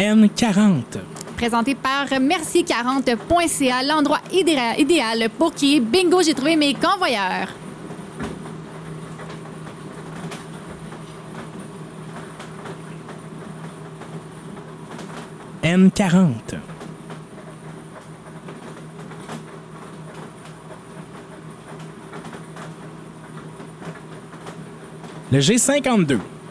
N40. Présenté par Mercier40.ca, l'endroit idéal pour crier bingo, j'ai trouvé mes convoyeurs. N40. Le G52.